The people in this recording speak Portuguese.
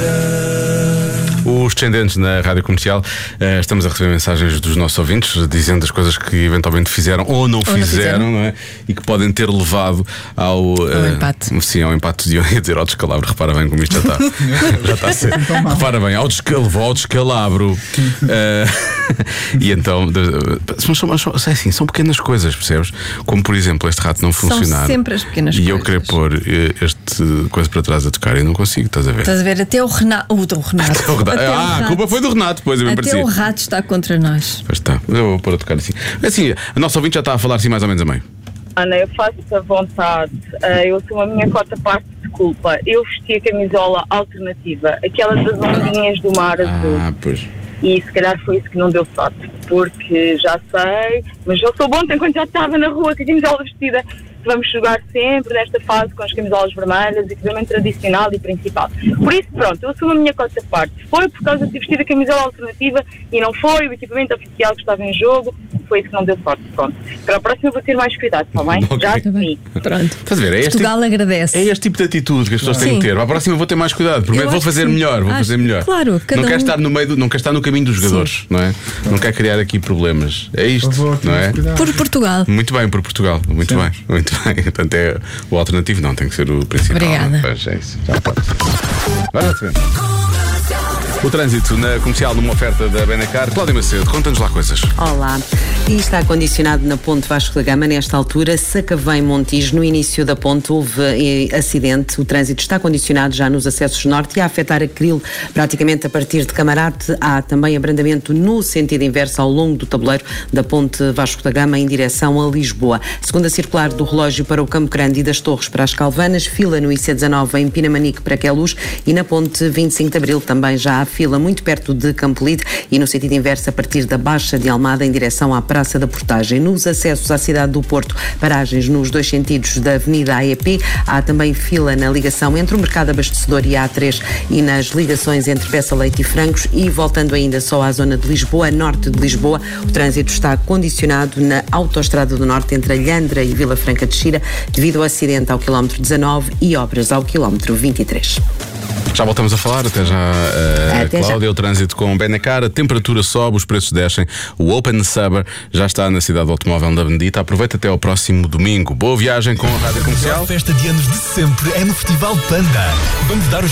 Os Descendentes na Rádio Comercial. Estamos a receber mensagens dos nossos ouvintes dizendo as coisas que eventualmente fizeram ou não fizeram, não é? E que podem ter levado ao empate. Sim, ao empate de ia dizer ao descalabro. Repara bem como isto já está a ser. Repara bem, levou ao descalabro. E então são pequenas coisas, percebes? Como por exemplo este rato não funcionar. São sempre as pequenas coisas. E eu querer pôr este coisa para trás a tocar e não consigo, estás a ver? Estás a ver, até o Renato. A culpa foi do Renato, pois eu me parecia. Até o rato está contra nós. Pois está, eu vou pôr a tocar assim. Assim, a nossa ouvinte já está a falar assim mais ou menos a meio. Ana, eu faço a vontade, eu assumo a minha cota parte de culpa. Eu vesti a camisola alternativa, aquela das ondinhas do mar azul. Pois. E se calhar foi isso que não deu sorte, porque já sei, mas eu sou bom enquanto já estava na rua com a camisola vestida. Vamos jogar sempre nesta fase com as camisolas vermelhas, equipamento tradicional e principal. Por isso, pronto, eu assumo a minha cota de parte. Foi por causa de vestir a camisola alternativa e não foi o equipamento oficial que estava em jogo, foi isso que não deu sorte. Pronto. Para a próxima vou ter mais cuidado, está bem? Okay. Já assumi. Pronto. Estás a ver? Portugal agradece. É este tipo de atitude que as pessoas têm que ter. Para a próxima vou ter mais cuidado. Prometo, vou fazer melhor. Claro, não quer estar no meio, não quer estar no caminho dos jogadores, não é? Não quer criar aqui problemas. É isto, não é? Por Portugal. Muito bem, por Portugal. Muito bem. Portanto, é o alternativo, não, tem que ser o principal. Obrigada. Pois é isso. Já pode. Vai ver. O trânsito na Comercial numa oferta da Benacar. Cláudia Macedo, conta-nos lá coisas. Olá. E está condicionado na ponte Vasco da Gama, nesta altura, Sacavém-Montijo. No início da ponte houve acidente. O trânsito está condicionado já nos acessos norte e a afetar Acril praticamente a partir de Camarate. Há também abrandamento no sentido inverso ao longo do tabuleiro da ponte Vasco da Gama em direção a Lisboa. Segunda circular do relógio para o Campo Grande e das Torres para as Calvanas. Fila no IC19 em Pinamanique para Queluz e na ponte 25 de Abril também já há fila muito perto de Campolide e no sentido inverso a partir da Baixa de Almada em direção à Praça da Portagem. Nos acessos à cidade do Porto, paragens nos dois sentidos da Avenida AEP. Há também fila na ligação entre o Mercado Abastecedor e a A3 e nas ligações entre Bessa Leite e Francos e voltando ainda só à zona de Lisboa, norte de Lisboa, o trânsito está condicionado na Autoestrada do Norte entre Alhandra e Vila Franca de Xira devido ao acidente ao quilómetro 19 e obras ao quilómetro 23. Já voltamos a falar, até já, Cláudia. O trânsito com Benacar, a temperatura sobe, os preços descem. O Open Summer já está na cidade do automóvel da Bendita. Aproveita até ao próximo domingo. Boa viagem com a Rádio Comercial. A festa de anos de sempre é no Festival Panda. Vamos dar os